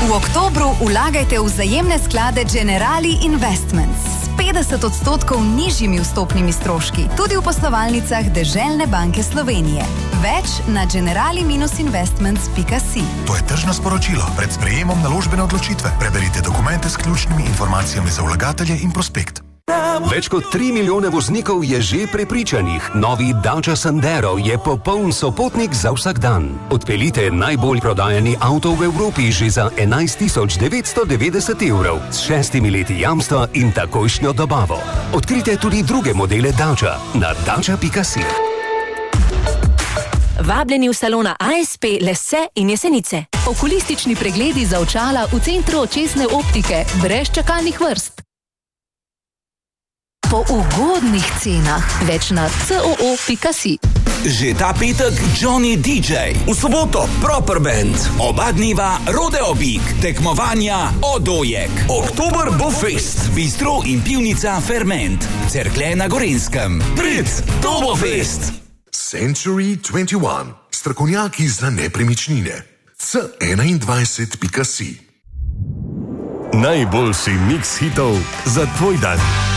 V oktobru vlagajte v vzajemne sklade Generali Investments s 50% nižjimi vstopnimi stroški, tudi v poslovalnicah Deželne banke Slovenije. Več na generali-investments.si. To je tržno sporočilo. Pred sprejemom naložbene odločitve preberite dokumente s ključnimi informacijami za vlagatelje in prospekt. Več kot 3 milijone voznikov je že prepričanih. Novi Dacia Sandero je popoln sopotnik za vsak dan. Odpeljite najbolj prodajani avto v Evropi že za 11.990 evrov s 6 leti jamstva in takojšnjo dobavo. Odkrite tudi druge modele Dacia na dacia.si. Vabljeni v salona ASP Lesse in Jesenice. Okulistični pregledi za očala v centru očesne optike, brez čakalnih vrst. Po ugodnih cenah, več na coo.si. Že ta petek Johnny DJ, v soboto Proper Band, oba dneva Rodeo Big, tekmovanja Odojek. Oktober bo fest, bistro in pivnica Ferment, Cerklje na Gorenjskem. Prid, to bo fest! Century 21, strokovnjaki za nepremičnine. c21.si. Najboljši mix hitov za tvoj dan.